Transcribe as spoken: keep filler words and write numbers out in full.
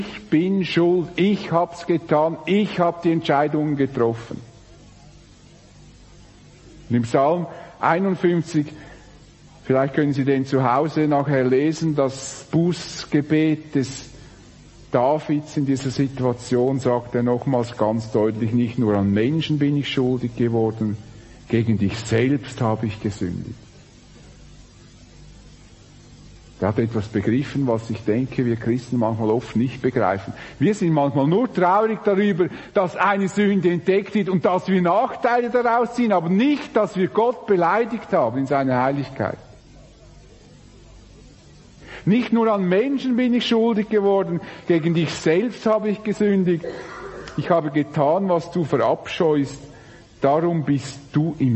Ich bin schuld, ich hab's getan, ich habe die Entscheidungen getroffen. Und im Psalm einundfünfzig, vielleicht können Sie den zu Hause nachher lesen, das Bußgebet des Davids in dieser Situation, sagt er nochmals ganz deutlich, nicht nur an Menschen bin ich schuldig geworden, gegen dich selbst habe ich gesündigt. Er hat etwas begriffen, was ich denke, wir Christen manchmal oft nicht begreifen. Wir sind manchmal nur traurig darüber, dass eine Sünde entdeckt wird und dass wir Nachteile daraus ziehen, aber nicht, dass wir Gott beleidigt haben in seiner Heiligkeit. Nicht nur an Menschen bin ich schuldig geworden, gegen dich selbst habe ich gesündigt. Ich habe getan, was du verabscheust, darum bist du im